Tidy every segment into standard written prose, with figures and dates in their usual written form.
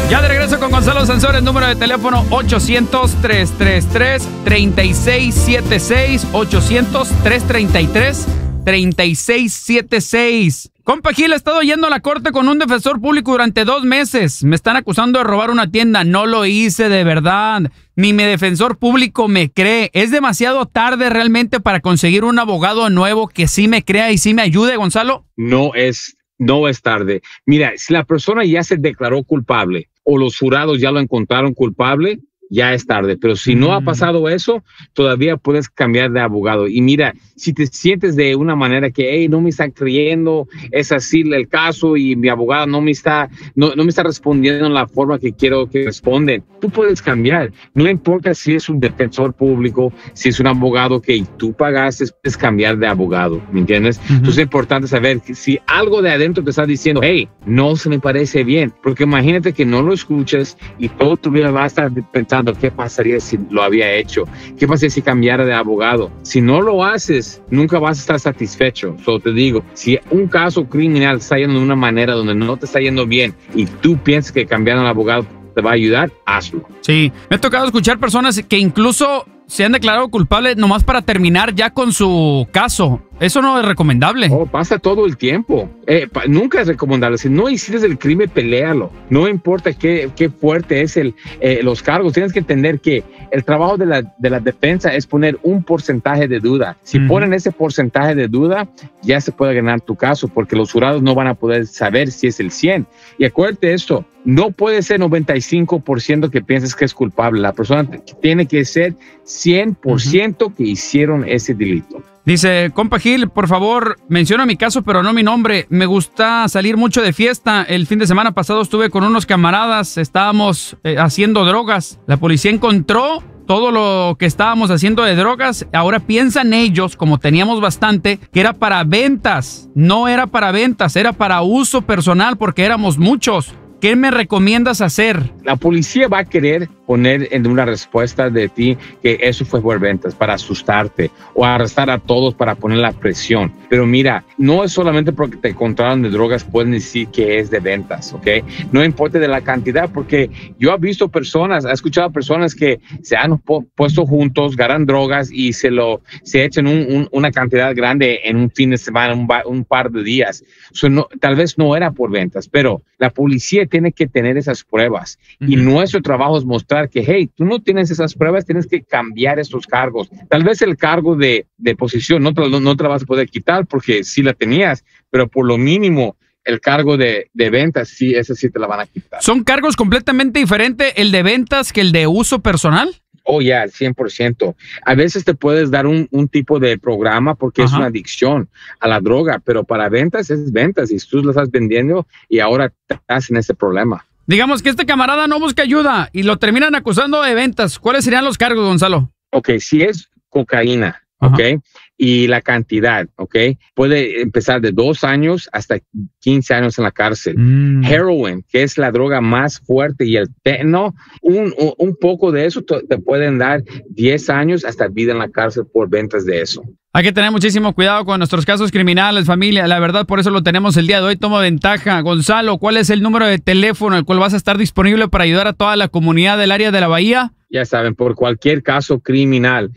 Ya de regreso con Gonzalo Sansores, número de teléfono 800-333-3676, 800-333-3676. Compa Gil, he estado yendo a la corte con un defensor público durante 2 meses. Me están acusando de robar una tienda. No lo hice de verdad. Ni mi defensor público me cree. ¿Es demasiado tarde realmente para conseguir un abogado nuevo que sí me crea y sí me ayude, Gonzalo? No es tarde. Mira, si la persona ya se declaró culpable o los jurados ya lo encontraron culpable, ya es tarde. Pero si no ha pasado eso, todavía puedes cambiar de abogado. Y mira, si te sientes de una manera que, hey, no me están creyendo, es así el caso y mi abogado no me está respondiendo en la forma que quiero que responden, tú puedes cambiar. No importa si es un defensor público, si es un abogado que tú pagaste, puedes cambiar de abogado, ¿me entiendes? Entonces es importante saber que si algo de adentro te está diciendo, hey, no se me parece bien, porque imagínate que no lo escuches y todo tu vida va a estar pensando, ¿qué pasaría si lo había hecho? ¿Qué pasaría si cambiara de abogado? Si no lo haces, nunca vas a estar satisfecho. Solo te digo, si un caso criminal está yendo de una manera donde no te está yendo bien y tú piensas que cambiar de abogado te va a ayudar, hazlo. Sí, me ha tocado escuchar personas que incluso se han declarado culpables nomás para terminar ya con su caso. Eso no es recomendable. Oh, pasa todo el tiempo. Nunca es recomendable. Si no hiciste el crimen, peléalo. No importa qué fuerte es los cargos. Tienes que entender que el trabajo de la defensa es poner un porcentaje de duda. Si ponen ese porcentaje de duda, ya se puede ganar tu caso porque los jurados no van a poder saber si es el 100. Y acuérdate esto, no puede ser 95% que pienses que es culpable. La persona tiene que ser 100% que hicieron ese delito. Dice, compa Gil, por favor, menciona mi caso, pero no mi nombre. Me gusta salir mucho de fiesta. El fin de semana pasado estuve con unos camaradas, estábamos haciendo drogas. La policía encontró todo lo que estábamos haciendo de drogas. Ahora piensan ellos, como teníamos bastante, que era para ventas. No era para ventas, era para uso personal porque éramos muchos. ¿Qué me recomiendas hacer? La policía va a querer poner en una respuesta de ti que eso fue por ventas, para asustarte o arrestar a todos para poner la presión. Pero mira, no es solamente porque te encontraron de drogas pueden decir que es de ventas, ¿ok? No importa de la cantidad, porque yo he visto personas, he escuchado personas que se han puesto juntos, ganan drogas y se echan una cantidad grande en un fin de semana, un par de días. Tal vez no era por ventas, pero la policía tiene que tener esas pruebas y nuestro trabajo es mostrar que, hey, tú no tienes esas pruebas, tienes que cambiar estos cargos. Tal vez el cargo de posesión no te la vas a poder quitar porque sí la tenías, pero por lo mínimo el cargo de ventas, sí, ese sí te la van a quitar. ¿Son cargos completamente diferentes el de ventas que el de uso personal? Oh, ya, 100%. A veces te puedes dar un tipo de programa porque es una adicción a la droga, pero para ventas es ventas y tú lo estás vendiendo y ahora estás en ese problema. Digamos que este camarada no busca ayuda y lo terminan acusando de ventas. ¿Cuáles serían los cargos, Gonzalo? Ok, si es cocaína, ok, y la cantidad, ok, puede empezar de 2 años hasta 15 años en la cárcel. Heroin, que es la droga más fuerte, y el fentanyl, un poco de eso te pueden dar 10 años hasta vida en la cárcel por ventas de eso. Hay que tener muchísimo cuidado con nuestros casos criminales, familia. La verdad, por eso lo tenemos el día de hoy. Toma ventaja. Gonzalo, ¿cuál es el número de teléfono el cual vas a estar disponible para ayudar a toda la comunidad del área de la Bahía? Ya saben, por cualquier caso criminal,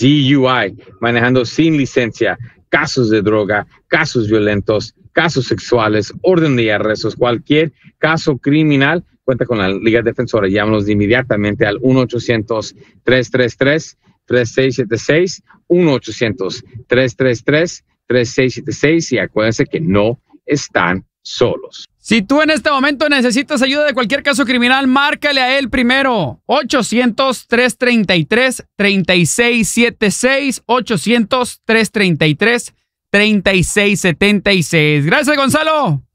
DUI, manejando sin licencia, casos de droga, casos violentos, casos sexuales, orden de arrestos, cualquier caso criminal, cuenta con la Liga Defensora. Llámanos inmediatamente al 1-800-333-3676, 1-800-333-3676 y acuérdense que no están solos. Si tú en este momento necesitas ayuda de cualquier caso criminal, márcale a él primero. 800-333-3676, 800-333-3676. Gracias, Gonzalo.